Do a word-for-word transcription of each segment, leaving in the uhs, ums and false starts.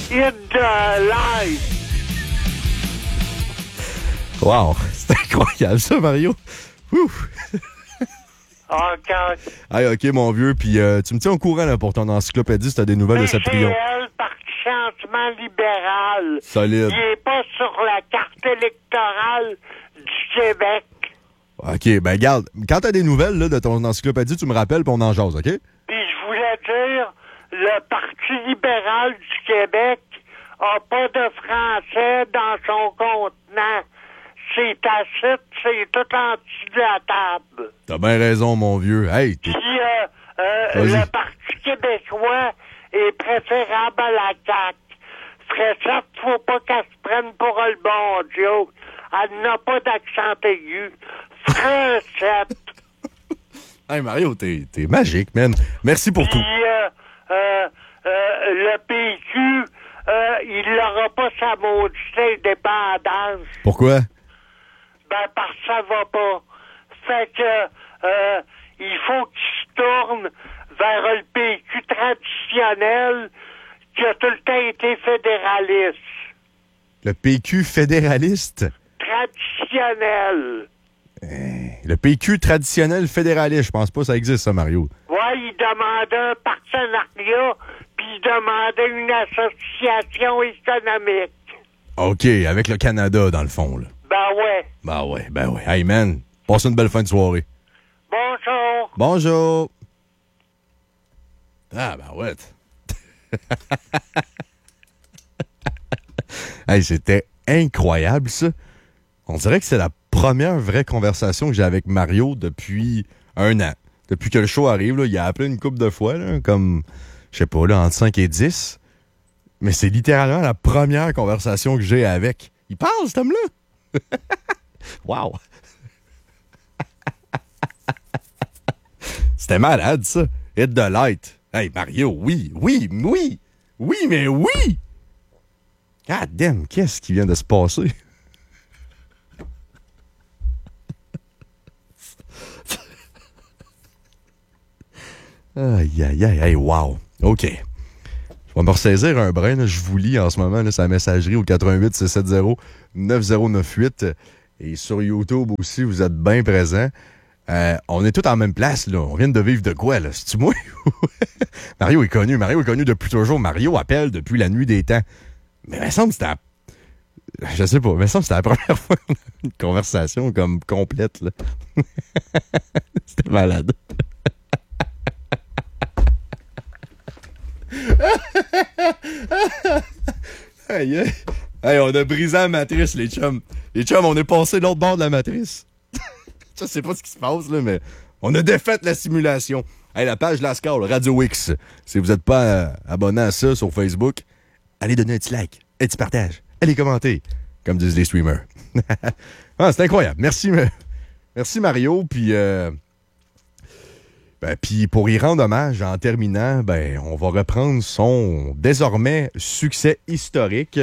in the life. Wow, c'est incroyable ça, Mario. Ouf. OK. Hey, OK, mon vieux, puis euh, tu me tiens au courant là, pour ton encyclopédie si t'as des nouvelles de Septrion. P C L, Parti changement libéral. Solide. Il n'est pas sur la carte électorale du Québec. OK, ben garde, quand t'as des nouvelles là, de ton encyclopédie, tu me rappelles puis on en jase, OK? Puis je voulais dire, le Parti libéral du Québec a pas de français dans son contenant. C'est tacite, c'est tout en dessous de la table. T'as bien raison, mon vieux. Hey, t'es... Puis euh, euh, le Parti québécois est préférable à la C A Q. Fréchette, faut pas qu'elle se prenne pour le bon Dieu. Elle n'a pas d'accent aigu. Fréchette. Hey, Mario, t'es, t'es magique, man. Merci pour Puis, tout. euh, euh, euh, le P Q, euh, il n'aura pas sa maudite indépendance. Pourquoi? Ben, parce que ça va pas. Fait que, euh, il faut qu'il se tourne vers le P Q traditionnel qui a tout le temps été fédéraliste. Le P Q fédéraliste? Traditionnel. Le P Q traditionnel fédéraliste, je pense pas que ça existe, ça, Mario. Ouais, il demandait un partenariat, puis il demandait une association économique. OK, avec le Canada, dans le fond, là. Ben ouais. Ben ouais, ben ouais. Hey, man, passe une belle fin de soirée. Bonjour. Bonjour. Ah, ben ouais. Hey, c'était incroyable, ça. On dirait que c'est la première vraie conversation que j'ai avec Mario depuis un an. Depuis que le show arrive, là, il a appelé une couple de fois, là, comme, je sais pas, là, entre cinq et dix. Mais c'est littéralement la première conversation que j'ai avec. Il parle, cet homme-là. Wow! C'était malade, ça. Hit the light. Hey, Mario, oui, oui, oui, oui, mais oui! God damn, qu'est-ce qui vient de se passer? Aïe, aïe, aïe, aïe, wow. OK. Je vais me ressaisir un brin. Là. Je vous lis en ce moment là, sa messagerie au quatre un huit six sept zéro neuf zéro neuf huit. Et sur YouTube aussi, vous êtes bien présents. Euh, on est tous en même place, là. On vient de vivre de quoi, là? C'est-tu moi? Mario est connu. Mario est connu depuis toujours. Mario appelle depuis la nuit des temps. Mais il me semble que c'était... La... Je sais pas. Il me semble que c'était la première fois qu'on a une conversation comme complète, là. C'était malade. Aïe, aïe. Hey, on a brisé la matrice, les chums. Les chums, on est passé de l'autre bord de la matrice. Je sais pas ce qui se passe, là, mais on a défait la simulation. Hey, la page Lascar, Radio X. Si vous n'êtes pas euh, abonné à ça sur Facebook, allez donner un petit like, un petit partage, allez commenter, comme disent les streamers. Ah, c'est incroyable. Merci, merci Mario. Puis, euh, ben, puis pour y rendre hommage, en terminant, ben, on va reprendre son désormais succès historique.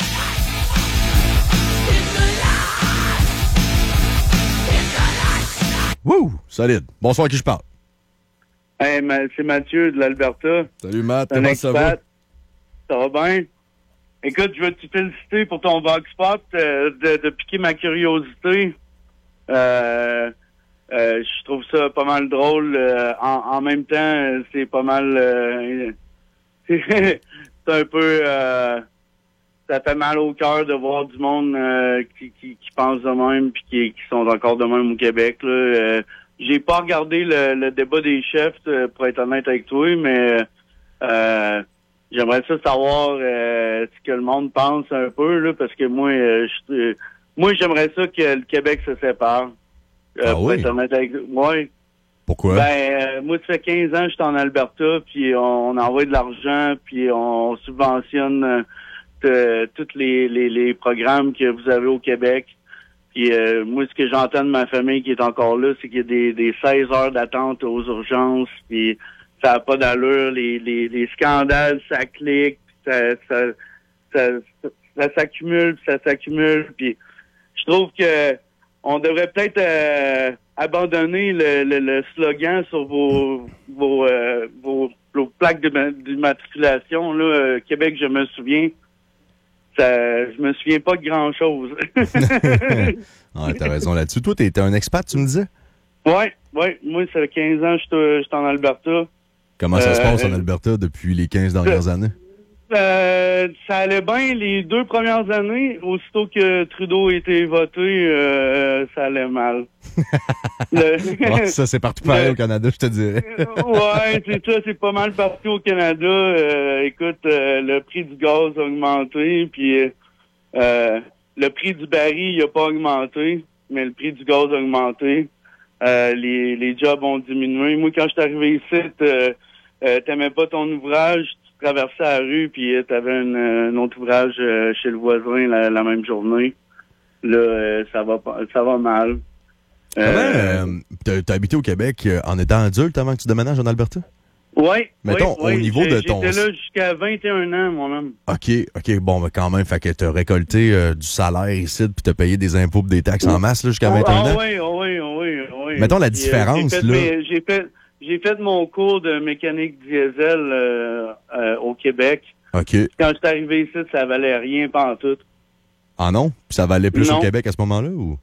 Wouh! Solide. Bonsoir, à qui je parle? Hey, c'est Mathieu de l'Alberta. Salut, Matt. Comment expat. ça va? Ça va bien? Écoute, je veux te féliciter pour ton Vox Pop, euh, de, de piquer ma curiosité. Euh, euh, je trouve ça pas mal drôle. Euh, en, en même temps, c'est pas mal... Euh, c'est un peu... Euh, ça fait mal au cœur de voir du monde euh, qui, qui, qui pense de même puis qui, qui sont encore de même au Québec. Là. Euh, j'ai pas regardé le, le débat des chefs, euh, pour être honnête avec toi, mais euh, j'aimerais ça savoir euh, ce que le monde pense un peu, là, parce que moi, euh, je, euh, moi j'aimerais ça que le Québec se sépare. Euh, ah pour oui? être honnête avec moi. Pourquoi? Ben, euh, moi, ça fait quinze ans que je suis en Alberta, puis on, on envoie de l'argent, puis on subventionne... Euh, Euh, tous les, les, les programmes que vous avez au Québec. Puis euh, moi, ce que j'entends de ma famille qui est encore là, c'est qu'il y a des, des seize heures d'attente aux urgences, puis ça n'a pas d'allure. Les, les, les scandales, ça clique, ça, ça, ça, ça, ça s'accumule, puis ça s'accumule. Puis je trouve que on devrait peut-être euh, abandonner le, le, le slogan sur vos vos, euh, vos, vos plaques d'immatriculation. Là, euh, Québec, je me souviens. Ça, je me souviens pas de grand-chose. Ah, t'as raison là-dessus. Toi, t'es un expat, tu me disais? Oui, oui. Moi, ça fait quinze ans que je suis en Alberta. Comment ça euh, se passe en Alberta depuis les quinze dernières années? Euh, ça allait bien les deux premières années. Aussitôt que Trudeau a été voté, euh, ça allait mal. Le... Bon, ça, c'est partout pareil le... au Canada, je te dirais. Ouais, c'est ça, c'est pas mal partout au Canada. Euh, écoute, euh, le prix du gaz a augmenté, puis euh, le prix du baril n'a pas augmenté, mais le prix du gaz a augmenté. Euh, les, les jobs ont diminué. Moi, quand je suis arrivé ici, euh, euh, t'aimais pas ton ouvrage, tu traversais la rue, puis tu avais un autre ouvrage euh, chez le voisin la, la même journée. Là, euh, ça va pas, ça va mal. Comment, euh, euh, t'as habité au Québec euh, en étant adulte avant que tu déménages en Alberta? Oui. Mettons, oui, au niveau oui. de ton... J'étais là jusqu'à vingt et un ans, moi-même. OK, OK, bon, mais quand même, fait que t'as récolté euh, du salaire ici, puis t'as payé des impôts et des taxes en masse là, jusqu'à vingt et un ah, ans? Oui, oui, oui, oui. Mettons la puis, différence, euh, j'ai fait, là... mes, j'ai, fait, j'ai fait mon cours de mécanique diesel euh, euh, au Québec. OK. Quand je suis arrivé ici, ça valait rien pantoute. Ah non? Puis ça valait plus non. au Québec à ce moment-là, ou?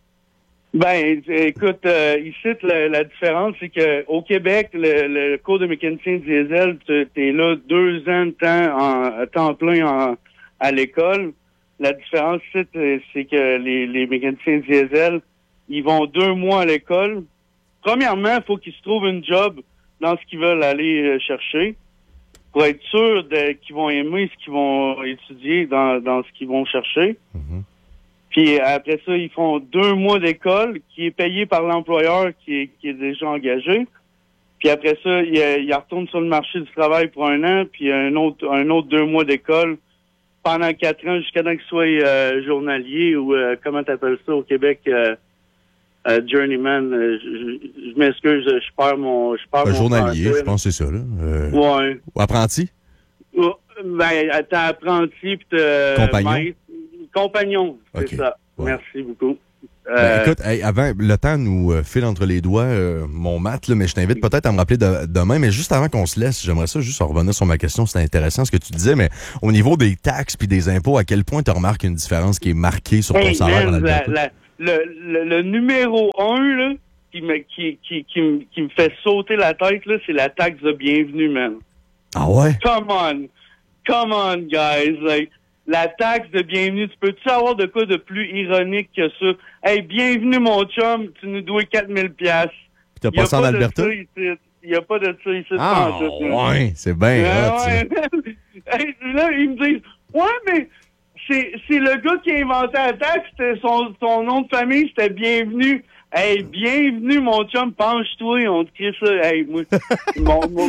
Ben, écoute, euh, ici, la, la différence, c'est que au Québec, le, le cours de mécanicien diesel, tu es là deux ans de temps en temps plein en, à l'école. La différence, c'est, c'est que les, les mécaniciens diesel, ils vont deux mois à l'école. Premièrement, il faut qu'ils se trouvent une job dans ce qu'ils veulent aller chercher pour être sûr de, qu'ils vont aimer ce qu'ils vont étudier dans, dans ce qu'ils vont chercher. Mm-hmm. Puis après ça, ils font deux mois d'école qui est payé par l'employeur qui est, qui est déjà engagé. Puis après ça, ils, ils retournent sur le marché du travail pour un an, puis un autre un autre deux mois d'école pendant quatre ans jusqu'à temps qu'ils soient euh, journaliers ou euh, comment t'appelles ça au Québec, euh, euh, journeyman. Euh, je, je m'excuse, je, je perds mon je perds Un mon journalier, français, je pense que c'est ça, là. Euh, ouais. Ou apprenti? Oh, ben, t'es apprenti puis t'es Compagnon? maître. Compagnon, c'est okay. ça. Ouais. Merci beaucoup. Ben, Euh, écoute, hey, avant, le temps nous euh, file entre les doigts, euh, mon Matt, là, mais je t'invite peut-être à me rappeler de, demain. Mais juste avant qu'on se laisse, j'aimerais ça juste revenir sur ma question. C'était intéressant ce que tu disais, mais au niveau des taxes puis des impôts, à quel point tu remarques une différence qui est marquée sur ton hey, salaire man, en la, Alberta? la, le, le, le numéro un là, qui, me, qui, qui, qui, me, qui me fait sauter la tête, là, c'est la taxe de bienvenue, man. Ah ouais? Come on. Come on, guys. Like, la taxe de bienvenue, tu peux-tu avoir de quoi de plus ironique que ça? Hey, bienvenue, mon chum, tu nous dois quatre mille piastres. Puis t'as passé en Alberta? Il n'y a pas de ça ici. Ah, ouais, c'est bien euh, hot, ouais. Hey, là, ils me disent, ouais, mais c'est, c'est le gars qui a inventé la taxe, c'était son, son nom de famille, c'était bienvenue. Hey, bienvenue, mon chum, penche-toi, on te crie ça. Hey, moi, mon, mon,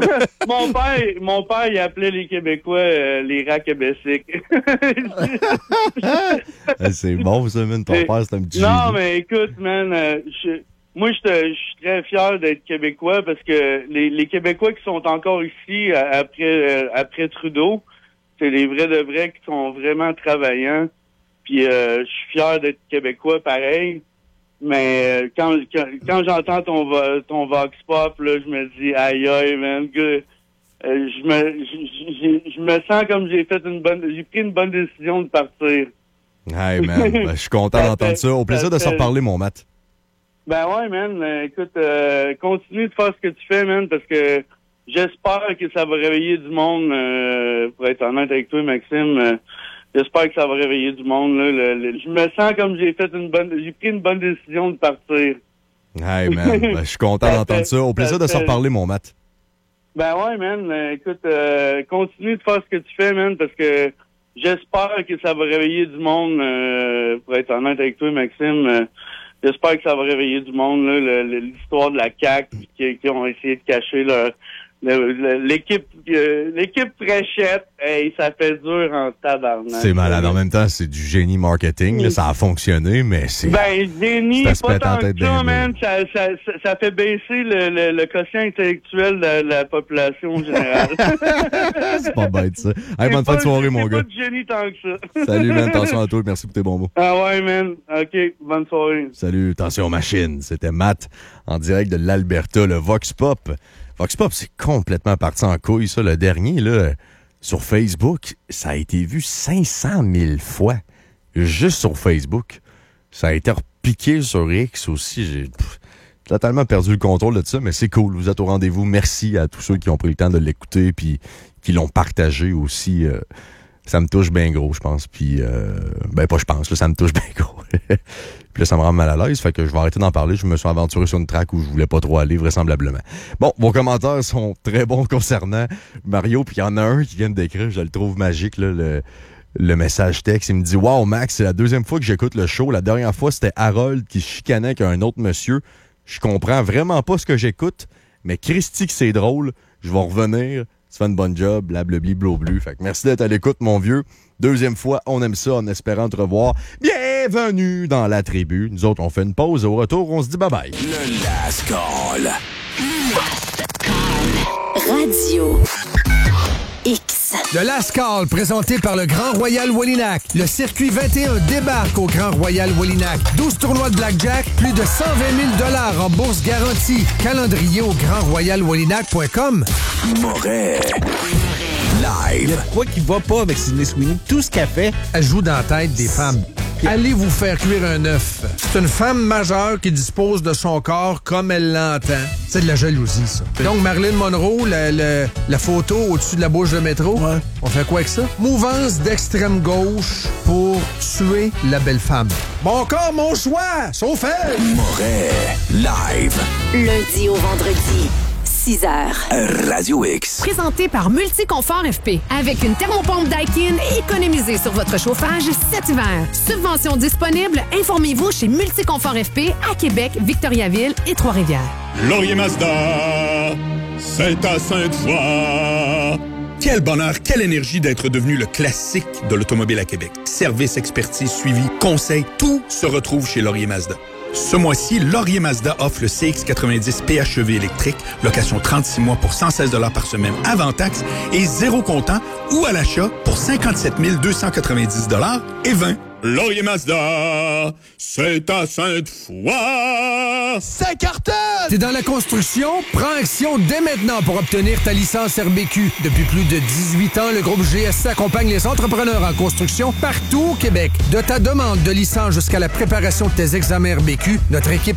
mon père, mon père, il appelait les Québécois euh, les rats québéciques. C'est bon, ça, man. Ton père, c'est un petit Non, génie. mais écoute, man, euh, je, moi, je suis très fier d'être Québécois parce que les, les Québécois qui sont encore ici euh, après, euh, après Trudeau, c'est les vrais de vrais qui sont vraiment travaillants. Puis, euh, je suis fier d'être Québécois, pareil. Mais quand quand, quand j'entends ton ton vox pop là, je me dis aïe aïe man, que, euh, je me je, je, je me sens comme j'ai fait une bonne j'ai pris une bonne décision de partir. Hey man, ben, je suis content d'entendre ça. Au plaisir de s'en reparler, mon Matt. Ben ouais man, euh, écoute, euh, continue de faire ce que tu fais man, parce que j'espère que ça va réveiller du monde. Euh, pour être honnête avec toi, Maxime. Euh, J'espère que ça va réveiller du monde. Là. Le, le, je me sens comme j'ai fait une bonne, j'ai pris une bonne décision de partir. Hey man, ben, je suis content d'entendre ça. Au plaisir de s'en reparler, mon Matt. Ben ouais, man. Euh, écoute, euh, continue de faire ce que tu fais, man, parce que j'espère que ça va réveiller du monde. Euh, pour être honnête avec toi, Maxime, euh, j'espère que ça va réveiller du monde. Là, le, le, l'histoire de la C A Q qui, qui ont essayé de cacher leur Le- le- l'équipe euh, l'équipe Fréchette, hey, ça fait dur en tabarnak. C'est malade. En même temps, c'est du génie marketing. Là, ça a fonctionné, mais c'est... Ben, génie, ça se pas pète en tant tête que ça, d'un man. Ça, ça, ça, ça fait baisser le, le, le quotient intellectuel de la population générale. C'est pas bête, ça. Hey, bonne fin de soirée, mon gars. C'est pas de génie tant que ça. Salut, man. Attention à toi. Merci pour tes bons mots. Ah ouais, man. OK, bonne soirée. Salut, attention machine. C'était Matt en direct de l'Alberta, le Vox Pop. Vox Pop, c'est complètement parti en couille, ça. Le dernier, là, sur Facebook, ça a été vu cinq cent mille fois. Juste sur Facebook. Ça a été repiqué sur X aussi. J'ai pff, totalement perdu le contrôle de ça, mais c'est cool. Vous êtes au rendez-vous. Merci à tous ceux qui ont pris le temps de l'écouter puis qui l'ont partagé aussi. Euh, ça me touche bien gros, je pense. Puis, euh, ben pas je pense, là, ça me touche bien gros. Puis là, ça me rend mal à l'aise, fait que je vais arrêter d'en parler. Je me suis aventuré sur une track où je voulais pas trop aller, vraisemblablement. Bon, vos commentaires sont très bons concernant Mario, puis il y en a un qui vient de d'écrire, je le trouve magique, là, le, le message texte. Il me dit « Wow, Max, c'est la deuxième fois que j'écoute le show. La dernière fois, c'était Harold qui se chicanait avec un autre monsieur. Je comprends vraiment pas ce que j'écoute, mais Christy que c'est drôle. Je vais revenir. Tu fais une bonne job, blablabli, blablu. Fait que merci d'être à l'écoute, mon vieux. Deuxième fois, on aime ça en espérant te revoir. Bienvenue dans la tribu. Nous autres, on fait une pause. Au retour, on se dit bye-bye. Le Last Call. Radio X. Le Last Call, présenté par le Grand Royal Wallinac. Le circuit vingt et un débarque au Grand Royal Wallinac. douze tournois de blackjack, plus de cent vingt mille dollars en bourse garantie. Calendrier au grand royal wallinac point com. Moret. Live. Il y a quoi qui va pas avec Sydney Sweeney? Tout ce qu'elle fait, Elle joue dans la tête des femmes. Allez vous faire cuire un œuf. C'est une femme majeure qui dispose de son corps comme elle l'entend. C'est de la jalousie, ça. Donc, Marilyn Monroe, la, la, la photo au-dessus de la bouche de métro, Ouais. on fait quoi avec ça? Mouvance d'extrême gauche pour tuer la belle femme. Mon corps, mon choix! Sauf elle! Moret. Live. Lundi au vendredi, six heures. Radio X. Présenté par Multiconfort F P. Avec une thermopompe Daikin, économisez sur votre chauffage cet hiver. Subvention disponible, informez-vous chez Multiconfort F P à Québec, Victoriaville et Trois-Rivières. Laurier Mazda, c'est à Sainte-Foy. Quel bonheur, quelle énergie d'être devenu le classique de l'automobile à Québec. Service, expertise, suivi, conseil, tout se retrouve chez Laurier Mazda. Ce mois-ci, Laurier Mazda offre le C X quatre-vingt-dix P H E V électrique, location trente-six mois pour cent seize dollars par semaine avant taxe et zéro comptant ou à l'achat pour cinquante-sept mille deux cent quatre-vingt-dix dollars et vingt. Laurier Mazda, c'est à Sainte-Foy. Ça cartonne! T'es dans la construction? Prends action dès maintenant pour obtenir ta licence R B Q. Depuis plus de dix-huit ans, le groupe G S C accompagne les entrepreneurs en construction partout au Québec. De ta demande de licence jusqu'à la préparation de tes examens R B Q, notre équipe